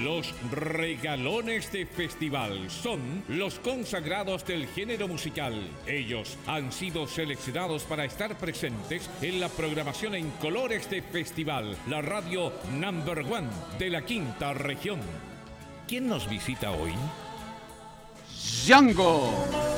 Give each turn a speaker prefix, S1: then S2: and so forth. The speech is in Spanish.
S1: Los regalones de festival son los consagrados del género musical. Ellos han sido seleccionados para estar presentes en la programación en colores de festival, la radio #1 de la quinta región. ¿Quién nos visita hoy?
S2: Django.